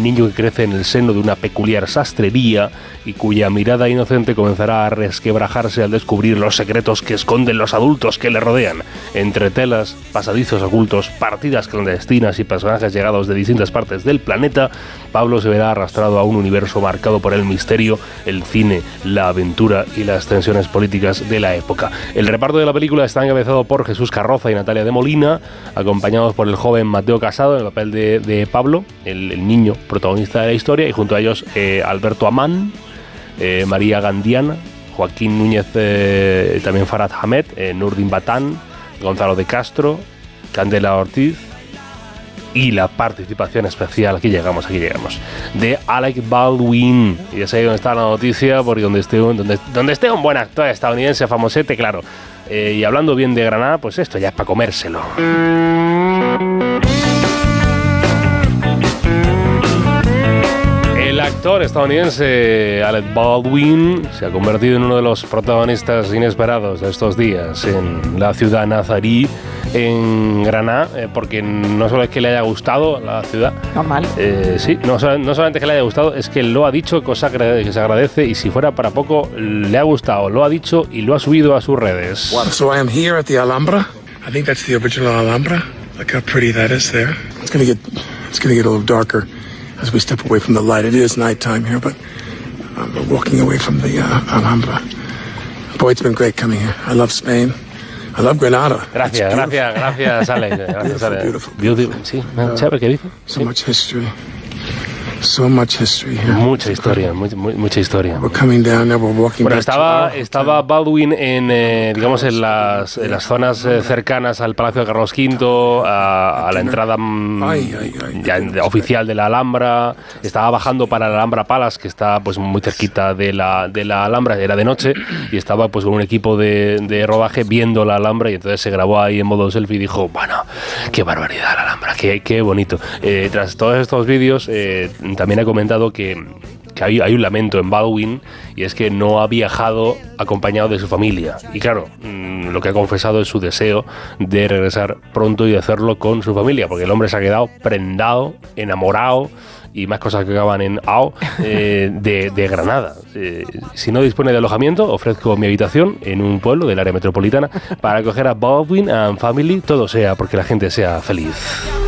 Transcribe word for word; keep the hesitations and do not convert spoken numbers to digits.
niño que crece en el seno de una peculiar sastrería y cuya mirada inocente comenzará a resquebrajarse al descubrir los secretos que esconden los adultos que le rodean. Entre telas, pasadizos ocultos, partidas clandestinas y personajes llegados de distintas partes del planeta, Pablo se verá arrastrado a un universo marcado por el misterio, el cine, la aventura y las tensiones políticas de la época. El reparto de la película está encabezado por Jesús Carroza y Natalia de Molina, acompañados por el joven Mateo Casado en el papel de, de Pablo, el, el niño protagonista de la historia, y junto a ellos eh, Alberto Amán, eh, María Gandiana, Joaquín Núñez, eh, también Farhad Hamed, eh, Nurdin Batán, Gonzalo de Castro, Candela Ortiz y la participación especial, aquí llegamos, aquí llegamos, de Alec Baldwin. Y es ahí donde está la noticia, porque donde esté un, donde, donde esté un buen actor estadounidense famosete, claro. Eh, y hablando bien de Granada, pues esto ya es para comérselo. El actor estadounidense Alec Baldwin se ha convertido en uno de los protagonistas inesperados de estos días en la ciudad nazarí, en Granada, eh, porque no solo es que le haya gustado la ciudad. Normal. Eh, sí, no, no solamente que le haya gustado, es que lo ha dicho, cosa que se agradece, y si fuera para poco, le ha gustado, lo ha dicho y lo ha subido a sus redes. Well, so I am here at the Alhambra. I think that's the original Alhambra. Look how pretty that is there. It's gonna get, it's gonna get a little darker as we step away from the light. It is nighttime here, but um, we're walking away from the uh, Alhambra. Boy, it's been great coming here. I love Spain. I love Granada. Gracias, gracias, gracias, Alex. Gracias, Alex. Beautiful, beautiful. Sí, uh, chévere, ¿qué dice? So sí. much history. So much history here. Mucha historia, mucha, mucha historia. We're coming down now, we're walking bueno, back estaba, to estaba Baldwin en, eh, digamos, en las, en las zonas eh, cercanas al Palacio de Carlos quinto, a, a la entrada mm, ay, ay, ay, ya, de, oficial de la Alhambra. Estaba bajando para la Alhambra Palace, que está pues muy cerquita de la, de la Alhambra, era de noche, y estaba pues con un equipo de, de rodaje viendo la Alhambra, y entonces se grabó ahí en modo selfie y dijo, bueno, qué barbaridad la Alhambra, qué, qué bonito. Eh, tras todos estos vídeos, eh, también ha comentado que, que hay, hay un lamento en Baldwin, y es que no ha viajado acompañado de su familia. Y claro, mmm, lo que ha confesado es su deseo de regresar pronto y de hacerlo con su familia, porque el hombre se ha quedado prendado, enamorado y más cosas que acaban en ao, eh, de, de Granada. Eh, si no dispone de alojamiento, ofrezco mi habitación en un pueblo del área metropolitana para acoger a Baldwin and Family, todo sea porque la gente sea feliz.